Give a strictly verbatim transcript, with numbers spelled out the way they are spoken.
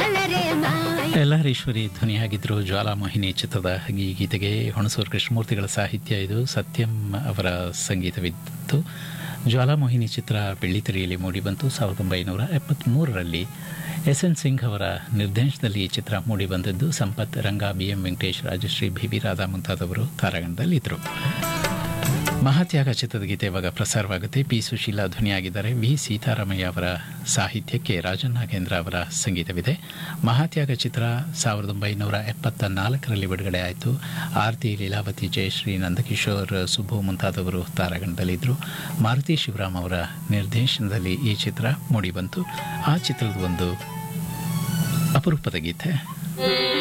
ಎಲ್ಲಾರೀಶ್ವರಿ ಧ್ವನಿಯಾಗಿದ್ದರು ಜ್ವಾಲಾಮೋಹಿನಿ ಚಿತ್ರದ ಈ ಗೀತೆಗೆ ಹುಣಸೂರು ಕೃಷ್ಣಮೂರ್ತಿಗಳ ಸಾಹಿತ್ಯ, ಇದು ಸತ್ಯಂ ಅವರ ಸಂಗೀತವಿತ್ತು. ಜ್ವಾಲಾಮೋಹಿನಿ ಚಿತ್ರ ಬೆಳ್ಳಿತೆರೆಯಲ್ಲಿ ಮೂಡಿಬಂತು. ಸಾವಿರದ ಒಂಬೈನೂರ ಎಪ್ಪತ್ತ್ಮೂರರಲ್ಲಿ ಎಸ್ ಎನ್ ಸಿಂಗ್ ಅವರ ನಿರ್ದೇಶನದಲ್ಲಿ ಈ ಚಿತ್ರ ಮೂಡಿಬಂದದ್ದು. ಸಂಪತ್, ರಂಗ, B M Venkatesh, Rajashree, B V Radha ಮುಂತಾದವರು ತಾರಾಗಣದಲ್ಲಿದ್ದರು. ಮಹಾತ್ಯಾಗ ಚಿತ್ರದ ಗೀತೆ ಇವಾಗ ಪ್ರಸಾರವಾಗುತ್ತೆ. ಪಿ ಸುಶೀಲಾ ಧ್ವನಿಯಾಗಿದ್ದಾರೆ. ವಿ ಸೀತಾರಾಮಯ್ಯ ಅವರ ಸಾಹಿತ್ಯಕ್ಕೆ ರಾಜನ್ ನಾಗೇಂದ್ರ ಅವರ ಸಂಗೀತವಿದೆ. ಮಹಾತ್ಯಾಗ ಚಿತ್ರ ಸಾವಿರದ ಒಂಬೈನೂರ ಎಪ್ಪತ್ತ ನಾಲ್ಕರಲ್ಲಿ ಬಿಡುಗಡೆ ಆಯಿತು. ಆರತಿ, ಲೀಲಾವತಿ, ಜಯಶ್ರೀ, ನಂದಕಿಶೋರ್, ಸುಬ್ಬು ಮುಂತಾದವರು ತಾರಾಗಣದಲ್ಲಿದ್ದರು. ಮಾರುತಿ ಶಿವರಾಮ್ ಅವರ ನಿರ್ದೇಶನದಲ್ಲಿ ಈ ಚಿತ್ರ ಮೂಡಿಬಂತು. ಆ ಚಿತ್ರದ ಒಂದು ಅಪರೂಪದ ಗೀತೆ